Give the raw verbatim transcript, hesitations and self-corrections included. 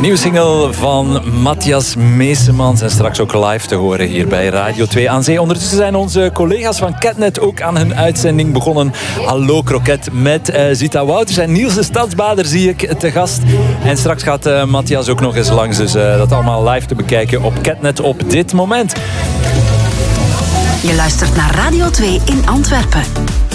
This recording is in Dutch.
Nieuwe single van Matthias Meesemans en straks ook live te horen hier bij Radio twee aan Zee. Ondertussen zijn onze collega's van Catnet ook aan hun uitzending begonnen. Hallo Kroket met uh, Zita Wouters en Niels de Stadsbader zie ik te gast. En straks gaat uh, Matthias ook nog eens langs, dus uh, dat allemaal live te bekijken op Catnet op dit moment. Je luistert naar Radio twee in Antwerpen.